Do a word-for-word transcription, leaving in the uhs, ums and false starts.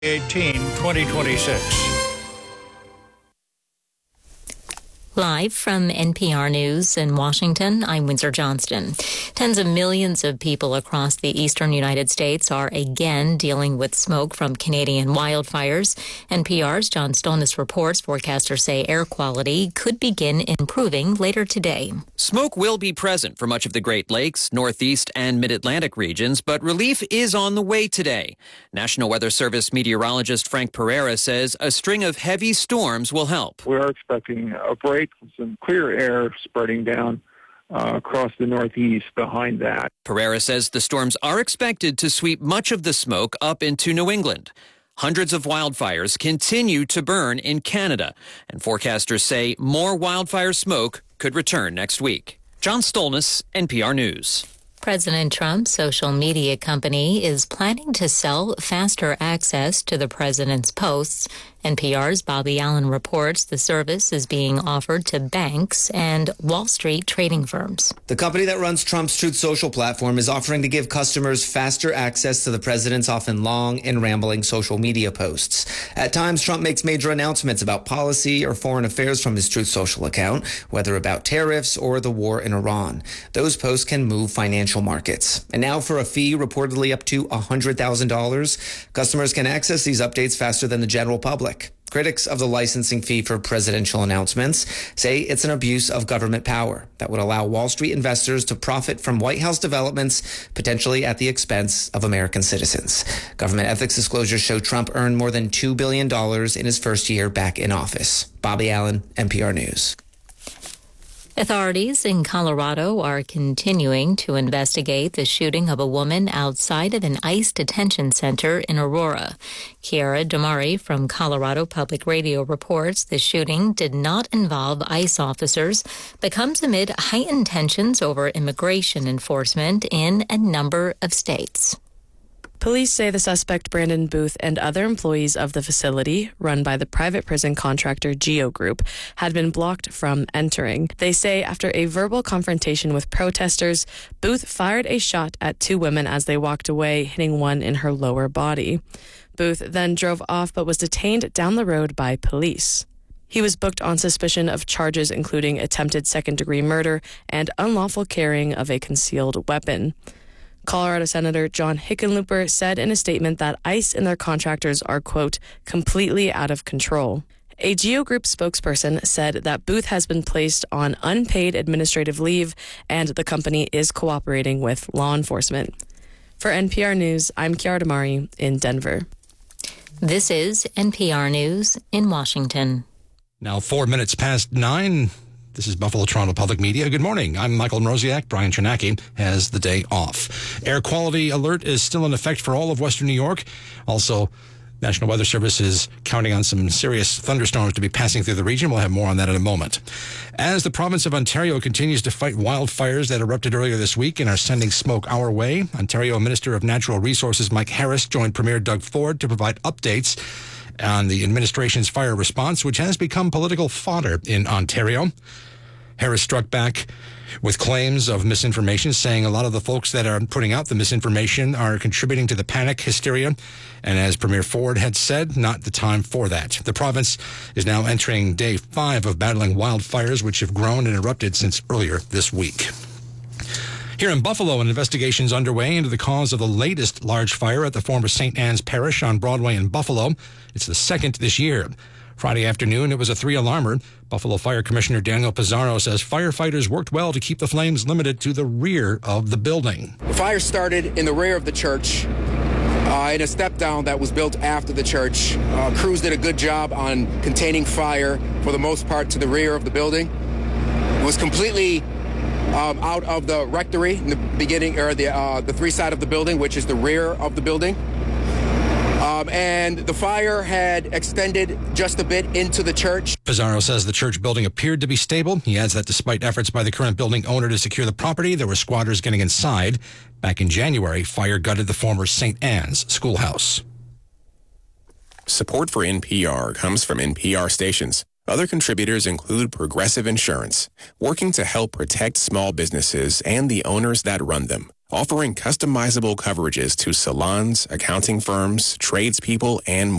eighteen twenty twenty-six. Live from N P R News in Washington, I'm Windsor Johnston. Tens of millions of people across the eastern United States are again dealing with smoke from Canadian wildfires. N P R's John Stolnis reports forecasters say air quality could begin improving later today. Smoke will be present for much of the Great Lakes, Northeast, and Mid-Atlantic regions, but relief is on the way today. National Weather Service meteorologist Frank Pereira says a string of heavy storms will help. We are expecting a break, some clear air spreading down uh, across the Northeast behind that. Pereira says the storms are expected to sweep much of the smoke up into New England. Hundreds of wildfires continue to burn in Canada, and forecasters say more wildfire smoke could return next week. John Stolnis, N P R News. President Trump's social media company is planning to sell faster access to the president's posts. N P R's Bobby Allen reports the service is being offered to banks and Wall Street trading firms. The company that runs Trump's Truth Social platform is offering to give customers faster access to the president's often long and rambling social media posts. At times, Trump makes major announcements about policy or foreign affairs from his Truth Social account, whether about tariffs or the war in Iran. Those posts can move financial markets. And now for a fee reportedly up to one hundred thousand dollars, customers can access these updates faster than the general public. Critics of the licensing fee for presidential announcements say it's an abuse of government power that would allow Wall Street investors to profit from White House developments, potentially at the expense of American citizens. Government ethics disclosures show Trump earned more than two billion dollars in his first year back in office. Bobby Allen, N P R News. Authorities in Colorado are continuing to investigate the shooting of a woman outside of an ICE detention center in Aurora. Kiara Damari from Colorado Public Radio reports the shooting did not involve ICE officers, but comes amid heightened tensions over immigration enforcement in a number of states. Police say the suspect, Brandon Booth, and other employees of the facility, run by the private prison contractor Geo Group, had been blocked from entering. They say after a verbal confrontation with protesters, Booth fired a shot at two women as they walked away, hitting one in her lower body. Booth then drove off but was detained down the road by police. He was booked on suspicion of charges including attempted second-degree murder and unlawful carrying of a concealed weapon. Colorado Senator John Hickenlooper said in a statement that ICE and their contractors are, quote, completely out of control. A Geo Group spokesperson said that Booth has been placed on unpaid administrative leave and the company is cooperating with law enforcement. For N P R News, I'm Kiara Damari in Denver. This is N P R News in Washington. Now four minutes past nine. This is Buffalo Toronto Public Media. Good morning. I'm Michael Mroziak. Brian Chernacki has the day off. Air quality alert is still in effect for all of Western New York. Also, National Weather Service is counting on some serious thunderstorms to be passing through the region. We'll have more on that in a moment. As the province of Ontario continues to fight wildfires that erupted earlier this week and are sending smoke our way, Ontario Minister of Natural Resources Mike Harris joined Premier Doug Ford to provide updates on the administration's fire response, which has become political fodder in Ontario. Harris struck back with claims of misinformation, saying a lot of the folks that are putting out the misinformation are contributing to the panic hysteria. And as Premier Ford had said, not the time for that. The province is now entering day five of battling wildfires, which have grown and erupted since earlier this week. Here in Buffalo, an investigation is underway into the cause of the latest large fire at the former Saint Anne's Parish on Broadway in Buffalo. It's the second this year. Friday afternoon, it was a three-alarmer. Buffalo Fire Commissioner Daniel Pizarro says firefighters worked well to keep the flames limited to the rear of the building. The fire started in the rear of the church, uh, in a step-down that was built after the church. Uh, crews did a good job on containing fire, for the most part, to the rear of the building. It was completely um, out of the rectory in the beginning, or the, uh, the three side of the building, which is the rear of the building. Um, and the fire had extended just a bit into the church. Pizarro says the church building appeared to be stable. He adds that despite efforts by the current building owner to secure the property, there were squatters getting inside. Back in January, fire gutted the former Saint Anne's schoolhouse. Support for N P R comes from N P R stations. Other contributors include Progressive Insurance, working to help protect small businesses and the owners that run them. offering customizable coverages to salons, accounting firms, tradespeople, and more.